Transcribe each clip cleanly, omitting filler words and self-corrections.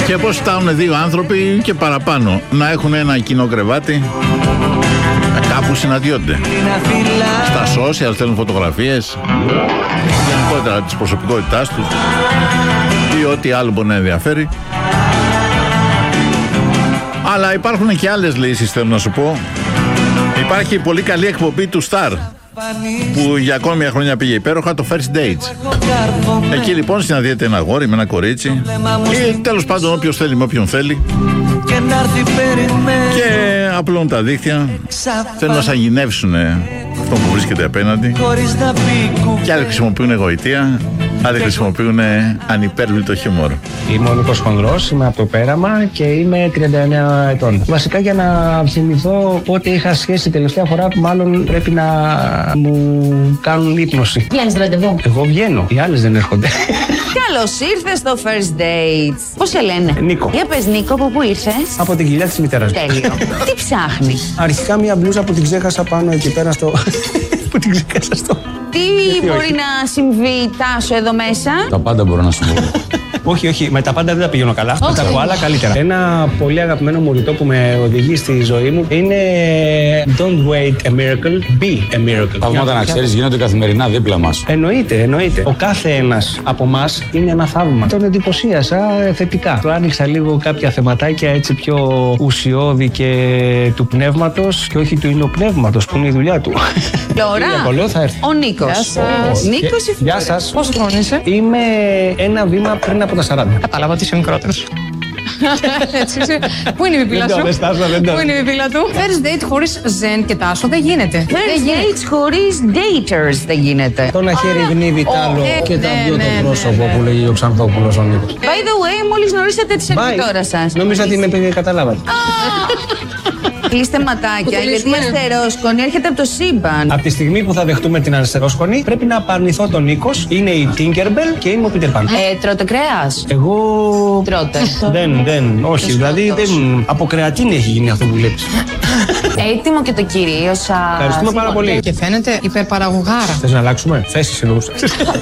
Και πώς φτάνουν δύο άνθρωποι και παραπάνω να έχουν ένα κοινό κρεβάτι, κάπου συναντιόνται. Στα social στέλνουν φωτογραφίες, γενικότερα της προσωπικότητάς τους ή ό,τι άλλο μπορεί να ενδιαφέρει. Αλλά υπάρχουν και άλλες λύσεις, θέλω να σου πω. Υπάρχει η πολύ καλή εκπομπή του Star, που για ακόμη μια χρονιά πήγε υπέροχα, το First Dates. Εκεί λοιπόν συναντιέται ένα αγόρι με ένα κορίτσι, ή τέλος πάντων όποιος θέλει με όποιον θέλει, και απλώνουν τα δίχτυα, θέλουν να σαγηνεύσουν αυτό που βρίσκεται απέναντι, και άλλοι χρησιμοποιούν γοητεία, άλλοι χρησιμοποιούν ανυπέρβλητο χιούμορ. Είμαι ο Νίκος Χονδρός, είμαι από το Πέραμα και είμαι 39 ετών. Βασικά για να θυμηθώ πότε είχα σχέση τελευταία φορά, που μάλλον πρέπει να μου κάνουν ύπνωση. Βγαίνεις ραντεβού? Εγώ βγαίνω, οι άλλες δεν έρχονται. Καλώς ήρθες στο First Dates. Πώς σε λένε? Νίκο. Για πες Νίκο, από πού ήρθες? Από την κοιλιά της μητέρας μου. Τέλειο. Τι ψάχνεις? Αρχικά μια μπλούζα που την ξέχασα πάνω εκεί πέρα στο... που την ξέχασα στο... Τι μπορεί να συμβεί, Τάσο, εδώ μέσα? Τα πάντα μπορώ να σου πω. Όχι, με τα πάντα δεν τα πηγαίνω καλά. Με τα από άλλα καλύτερα. Ένα πολύ αγαπημένο μου ρητό που με οδηγεί στη ζωή μου είναι Don't wait a miracle, be a miracle. Θαύματα να ξέρεις γίνονται καθημερινά δίπλα μας. Εννοείται. Ο κάθε ένας από εμάς είναι ένα θαύμα. Τον εντυπωσίασα θετικά. Το άνοιξα λίγο κάποια θεματάκια έτσι πιο ουσιώδη και του πνεύματος και όχι του υλοπνεύματος που είναι η δουλειά του. Λόρα, θα έρθει. ο Νίκος. Γεια σας. Νίκος ή Γεια σας. Πόσο χρόνο είσαι? Είμαι ένα βήμα πριν από τα 40. Κατάλαβα ότι είσαι μικρότερος. Έτσι είσαι. Πού είναι η πιπίλα σου? Πού είναι η πιπίλα του? First date χωρίς Ζεν και Τάσο δεν γίνεται. First dates χωρίς daters δεν γίνεται. Το ένα χέρι γνύβει τ' άλλο και τα δυο το πρόσωπο που λέγει ο Ξανθόπουλος ο Νίκος. By the way, μόλις γνωρίσατε τη σερβιτόρα σας. Νομίζω ότι με καταλάβατε. Κλείστε ματάκια, γιατί η αστερόσκονη έρχεται από το σύμπαν. Από τη στιγμή που θα δεχτούμε την αστερόσκονη, πρέπει να απαρνηθώ τον Νίκος. Είναι η Tinkerbell και είμαι ο Peter Pan. Τρώτε κρέας? Εγώ. Τρώτε. Όχι. Δηλαδή από κρεατίνη έχει γίνει αυτό που βλέπεις. Έτοιμο και το κυρίως σας. Ευχαριστούμε πάρα πολύ. Και φαίνεται υπερπαραγωγάρα. Θες να αλλάξουμε? Θέσεις εννοούσα.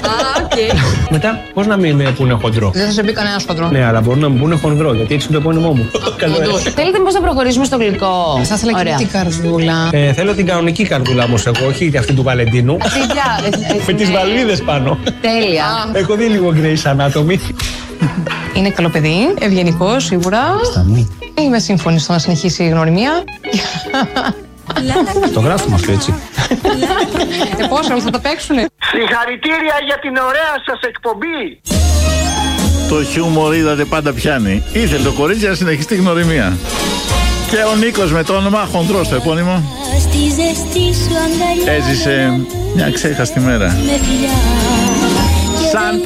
Μετά, πώς να μην πούνε χοντρό? Δεν θα σε πει κανένας χοντρό. Ναι, αλλά μπορούν να μου πούνε χονδρό, γιατί έτσι είναι το επώνυμό μου. Θέλετε πώς να προχωρήσουμε στο γλυκό? Θα ήθελα και την καρδούλα. Θέλω την κανονική καρδούλα όμως εγώ, όχι αυτή του Βαλεντίνου. Με τις βαλίδες πάνω. Τέλεια. Έχω δει λίγο Grey's Anatomy. Είναι καλό παιδί, ευγενικό σίγουρα. Είμαι σύμφωνη στο να συνεχίσει η γνωριμία. Το γράφουμε αυτό έτσι. Πόσο θα τα παίξουνε? Συγχαρητήρια για την ωραία σας εκπομπή. Το χιούμορ είδατε πάντα πιάνει. Ήθελε το κορίτσι να συνεχίσει τη γνωριμία. Και ο Νίκος με το όνομα Χονδρός στο επώνυμο έζησε μια ξέχαστη μέρα. Σαν